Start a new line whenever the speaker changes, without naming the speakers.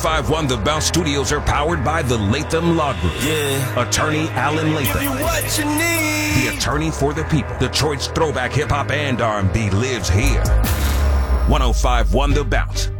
1051 The Bounce Studios are powered by the Latham Law Group.
Yeah.
Attorney Alan Latham.
Give you what you need.
The attorney for the people. Detroit's throwback hip hop and R&B lives here. 1051 The Bounce.